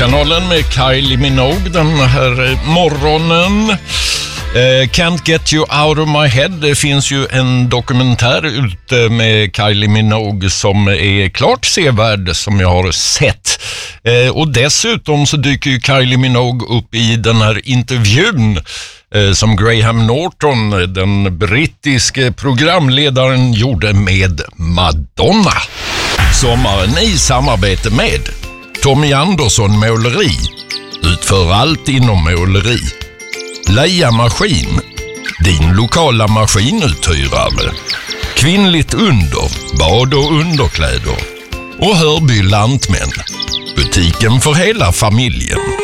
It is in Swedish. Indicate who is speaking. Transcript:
Speaker 1: Kanalen med Kylie Minogue den här morgonen. Can't Get You Out of My Head. Det finns ju en dokumentär ute med Kylie Minogue som är klart sevärd, som jag har sett. Och dessutom så dyker ju Kylie Minogue upp i den här intervjun som Graham Norton, den brittiske programledaren, gjorde med Madonna. Sommaren i samarbete med Tommy Andersson Måleri. Utför allt inom måleri. Leia Maskin, din lokala maskinuthyrare. Kvinnligt under, bad och underkläder. Och Hörby Lantmän, butiken för hela familjen.